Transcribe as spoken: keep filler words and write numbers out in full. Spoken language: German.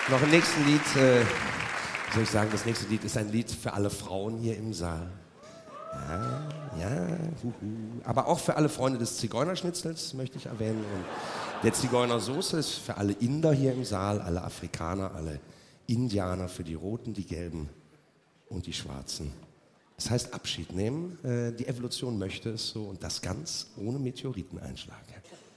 Noch ein nächstes Lied, äh, soll ich sagen, das nächste Lied ist ein Lied für alle Frauen hier im Saal. Ja, ja, huhu. Aber auch für alle Freunde des Zigeunerschnitzels möchte ich erwähnen. Und der Zigeunersoße ist für alle Inder hier im Saal, alle Afrikaner, alle Indianer, für die Roten, die Gelben und die Schwarzen. Das heißt Abschied nehmen. Äh, die Evolution möchte es so und das ganz ohne Meteoriteneinschlag.